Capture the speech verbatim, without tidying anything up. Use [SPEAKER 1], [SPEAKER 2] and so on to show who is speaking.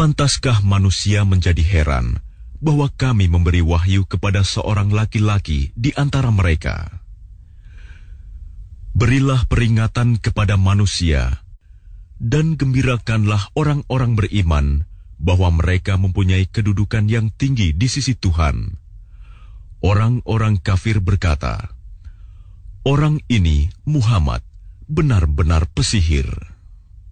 [SPEAKER 1] Pantaskah manusia menjadi heran bahwa kami memberi wahyu kepada seorang laki-laki di antara mereka? Berilah peringatan kepada manusia, dan gembirakanlah orang-orang beriman bahwa mereka mempunyai kedudukan yang tinggi di sisi Tuhan. Orang-orang kafir berkata, "Orang ini, Muhammad, benar-benar pesihir."